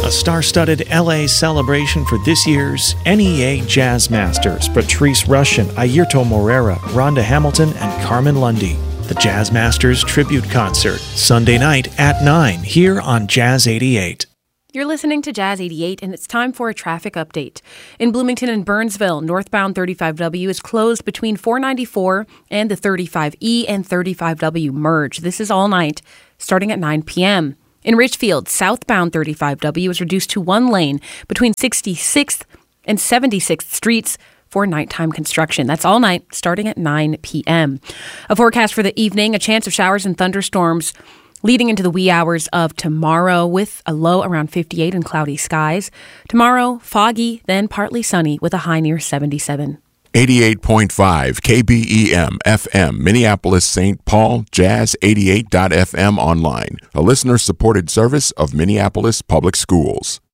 A star-studded LA celebration for this year's NEA Jazz Masters. Patrice Rushen, Airto Moreira, Rhonda Hamilton, and Carmen Lundy. The Jazz Masters Tribute Concert, Sunday night at 9 here on Jazz 88. You're listening to Jazz 88, and it's time for a traffic update. In Bloomington and Burnsville, northbound 35W is closed between 494 and the 35E and 35W merge. This is all night, starting at 9 p.m. In Ridgefield, southbound 35W is reduced to one lane between 66th and 76th Streets for nighttime construction. That's all night, starting at 9 p.m. A forecast for the evening, a chance of showers and thunderstorms leading into the wee hours of tomorrow with a low around 58 and cloudy skies. Tomorrow, foggy, then partly sunny with a high near 77. 88.5 KBEM FM, Minneapolis, St. Paul, Jazz88.fm online, a listener-supported service of Minneapolis Public Schools.